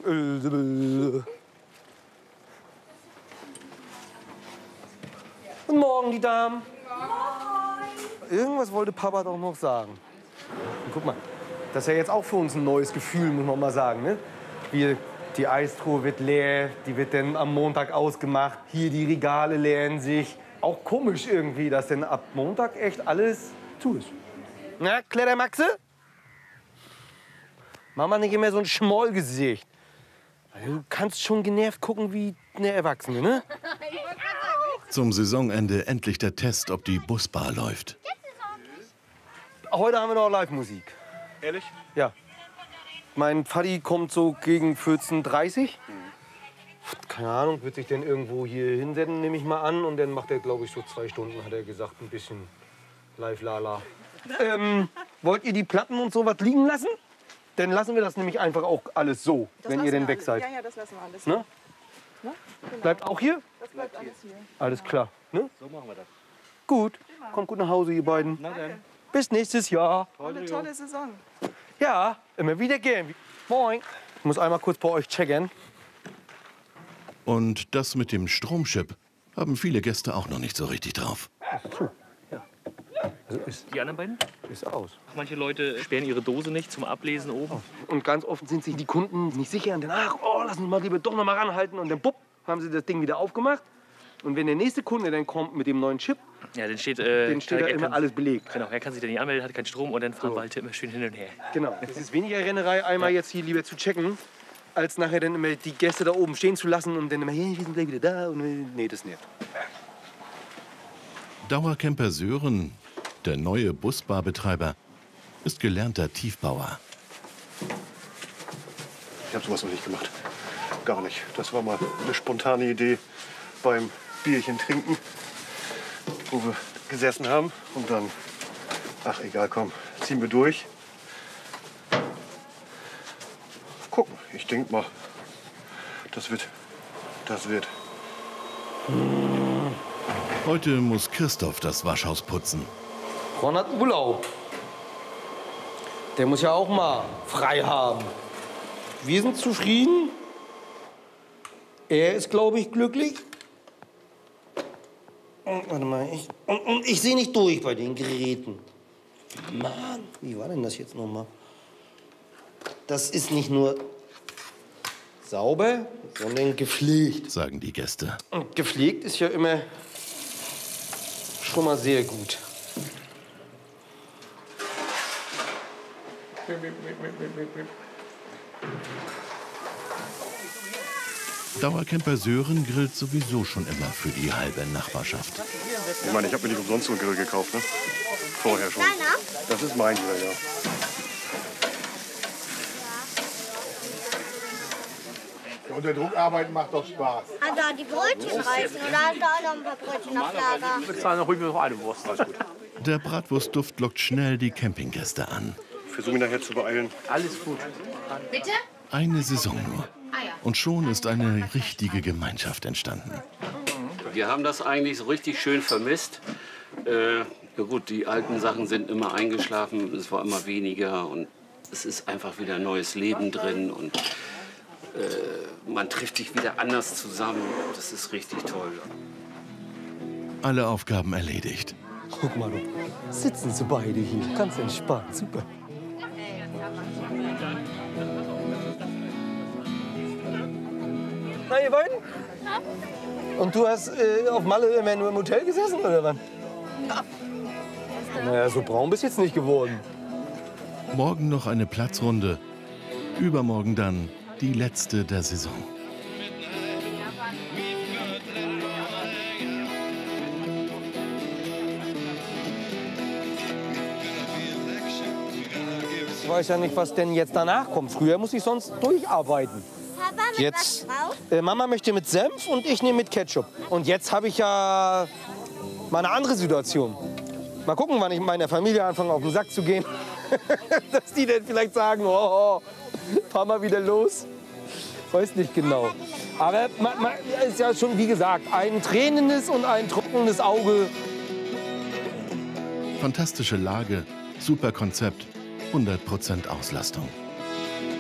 Guten Morgen, die Damen. Irgendwas wollte Papa doch noch sagen. Und guck mal, das ist ja jetzt auch für uns ein neues Gefühl, muss man mal sagen. Ne? Die Eistruhe wird leer, die wird dann am Montag ausgemacht. Hier die Regale leeren sich. Auch komisch irgendwie, dass denn ab Montag echt alles zu ist. Na, Kletter Maxe? Mach mal nicht immer so ein Schmollgesicht. Du kannst schon genervt gucken wie eine Erwachsene, ne? Zum Saisonende endlich der Test, ob die Busbar läuft. Heute haben wir noch Live-Musik. Ehrlich? Ja. Mein Vati kommt so gegen 14:30 Uhr. Keine Ahnung, wird sich denn irgendwo hier hinsetzen, nehme ich mal an. Und dann macht er, glaube ich, so 2 Stunden, hat er gesagt, ein bisschen Live-Lala. Wollt ihr die Platten und sowas liegen lassen? Dann lassen wir das nämlich einfach auch alles so, wenn ihr denn weg seid. Ja, ja, das lassen wir alles. Ne? Ne? Genau. Bleibt auch hier? Das bleibt alles hier. Alles klar. Ne? So machen wir das. Gut. Kommt gut nach Hause, ihr beiden. Na dann. Bis nächstes Jahr. Eine tolle Saison. Ja, immer wieder gern. Moin. Ich muss einmal kurz bei euch checken. Und das mit dem Stromchip haben viele Gäste auch noch nicht so richtig drauf. Also ist Die anderen beiden? aus. Manche Leute sperren ihre Dose nicht zum Ablesen oben. Und ganz oft sind sich die Kunden nicht sicher. Und dann, ach, oh, lass uns mal lieber doch noch mal ranhalten. Und dann, bupp, haben sie das Ding wieder aufgemacht. Und wenn der nächste Kunde dann kommt mit dem neuen Chip, Ja, dann steht, dann steht da immer alles belegt. Genau, er kann sich dann nicht anmelden, hat keinen Strom und dann fahren Walter immer schön hin und her. Genau. Es ist weniger Rennerei, einmal jetzt hier lieber zu checken, als nachher dann immer die Gäste da oben stehen zu lassen und dann immer, hey, wir sind gleich wieder da. Und nee, das nicht. Dauercamper Sören, der neue Busbarbetreiber, ist gelernter Tiefbauer. Ich habe sowas noch nicht gemacht. Gar nicht. Das war mal eine spontane Idee beim Bierchen trinken, wo wir gesessen haben. Und dann, ach egal, komm, ziehen wir durch. Gucken, ich denke mal, das wird. Heute muss Christoph das Waschhaus putzen. Ron hat Urlaub. Der muss ja auch mal frei haben. Wir sind zufrieden. Er ist, glaube ich, glücklich. Und, warte mal, ich sehe nicht durch bei den Geräten. Mann, wie war denn das jetzt nochmal? Das ist nicht nur sauber, sondern gepflegt. Sagen die Gäste. Und gepflegt ist ja immer schon mal sehr gut. Dauercamper Sören grillt sowieso schon immer für die halbe Nachbarschaft. Ich meine, ich habe mir nicht umsonst so einen Grill gekauft, ne? Vorher schon. Das ist mein Grill, ja. Unter Druck arbeiten macht doch Spaß. Kann da die Brötchen reißen oder hast du auch noch ein paar Brötchen auf Lager? Wir zahlen noch ruhig noch eine Wurst, alles gut. Der Bratwurstduft lockt schnell die Campinggäste an. Ich versuche mich nachher zu beeilen. Alles gut. Bitte? Eine Saison nur. Und schon ist eine richtige Gemeinschaft entstanden. Wir haben das eigentlich so richtig schön vermisst. Ja gut, die alten Sachen sind immer eingeschlafen, es war immer weniger und es ist einfach wieder neues Leben drin und man trifft sich wieder anders zusammen. Das ist richtig toll. Alle Aufgaben erledigt. Guck mal, du. Sitzen sie beide hier. Ganz entspannt. Super. Na, ihr beiden? Und du hast auf Malle immer nur im Hotel gesessen, oder was? Ja. Naja, so braun bist du jetzt nicht geworden. Morgen noch eine Platzrunde. Übermorgen dann die letzte der Saison. Ich weiß ja nicht, was denn jetzt danach kommt. Früher muss ich sonst durcharbeiten. Papa, mit Jetzt, was drauf? Mama möchte mit Senf und ich nehme mit Ketchup. Und jetzt habe ich ja mal eine andere Situation. Mal gucken, wann ich meiner Familie anfange, auf den Sack zu gehen. Dass die dann vielleicht sagen, oh, fahr mal wieder los. Weiß nicht genau. Aber ist ja schon, wie gesagt, ein tränendes und ein trockenes Auge. Fantastische Lage, super Konzept, 100% Auslastung.